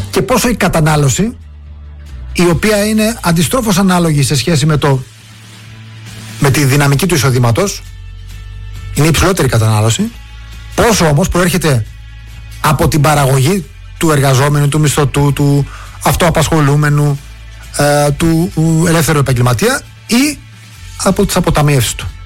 και πόσο η κατανάλωση, η οποία είναι αντιστρόφως ανάλογη σε σχέση με τη δυναμική του εισοδήματος, είναι υψηλότερη κατανάλωση, πόσο όμως προέρχεται από την παραγωγή του εργαζόμενου, του μισθωτού, του αυτοαπασχολούμενου, του ελεύθερου επαγγελματία ή από τις αποταμιεύσεις του.